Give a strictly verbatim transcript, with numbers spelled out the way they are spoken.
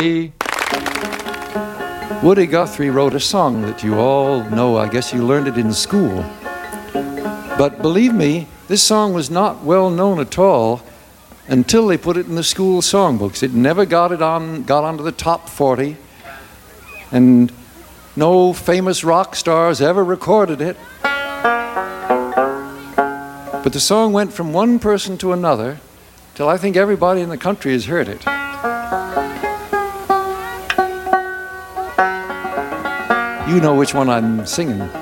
Woody Guthrie wrote a song that you all know. I guess you learned it in school. But believe me, this song was not well known at all until they put it in the school songbooks. It never got it on, got onto the top forty, and no famous rock stars ever recorded it. But the song went from one person to another till I think everybody in the country has heard it. You know which one I'm singing.